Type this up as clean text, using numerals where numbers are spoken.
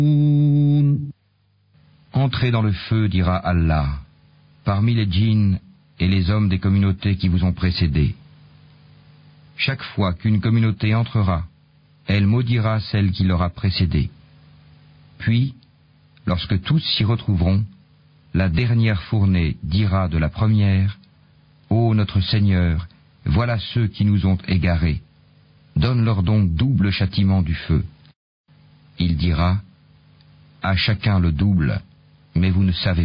Entrez dans le feu, dira Allah, parmi les djinns et les hommes des communautés qui vous ont précédés. Chaque fois qu'une communauté entrera, elle maudira celle qui l'aura précédée. Puis, lorsque tous s'y retrouveront, la dernière fournée dira de la première, « Ô notre Seigneur, voilà ceux qui nous ont égarés. Donne-leur donc double châtiment du feu. » Il dira, « À chacun le double, mais vous ne savez pas. »